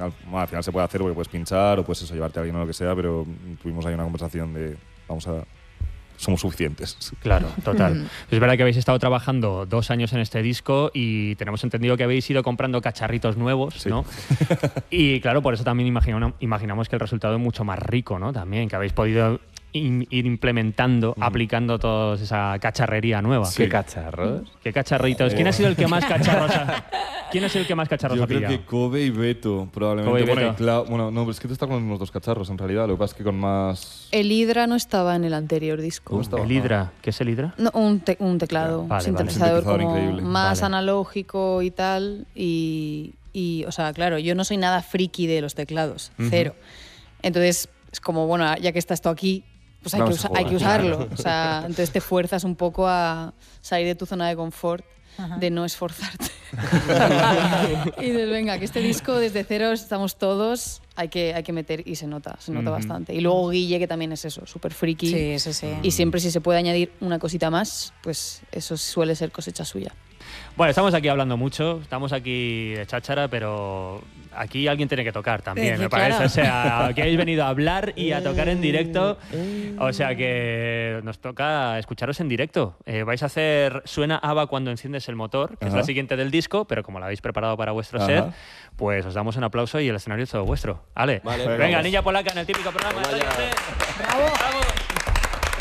al final se puede hacer porque puedes pinchar o puedes llevarte a alguien o lo que sea, pero tuvimos ahí una conversación de somos suficientes. Claro, total. Es verdad que habéis estado trabajando 2 años en este disco y tenemos entendido que habéis ido comprando cacharritos nuevos, Sí. ¿no? Y claro, por eso también imaginamos que el resultado es mucho más rico, ¿no? También, que habéis podido ir implementando, aplicando toda esa cacharrería nueva. Sí. ¿Qué cacharros? ¿Qué cacharritos? ¿Quién ha sido el que más cacharros ¿Quién es el que más cacharros Yo ha creo pillado? que Kobe y Beto, probablemente. Kobe y Bueno, Beto. bueno, no, pero es que tú estás con los mismos 2 cacharros, en realidad. Lo que pasa es que con más... El Hydra no estaba en el anterior disco. ¿Cómo estaba? El Hydra. ¿Qué es el Hydra? No, un teclado, Vale, sintetizador vale. como Increíble. más Vale. analógico y tal. Y, o sea, claro, yo no soy nada friki de los teclados, cero. Entonces, es como, bueno, ya que está esto aquí, pues Vamos a hay que jugar. usarlo. O sea, entonces te fuerzas un poco a salir de tu zona de confort, de no esforzarte. Y dices, venga, que este disco desde cero estamos todos, hay que meter y se nota bastante. Y luego Guille, que también es eso, súper friki. Sí, eso sí. Y siempre si se puede añadir una cosita más, pues eso suele ser cosecha suya. Bueno, estamos aquí hablando mucho, estamos aquí de cháchara, pero aquí alguien tiene que tocar también, me parece. claro. O sea, aquí habéis venido a hablar y a tocar en directo, o sea que nos toca escucharos en directo. Vais a hacer Suena ABBA cuando enciendes el motor, que es la Ajá. siguiente del disco, pero como la habéis preparado para vuestro Ajá. set, pues os damos un aplauso y el escenario es todo vuestro. Ale, Vale, venga, vamos. Niña Polaca en el típico programa de Radio Vaya. C. ¡Bravo! ¡Vamos!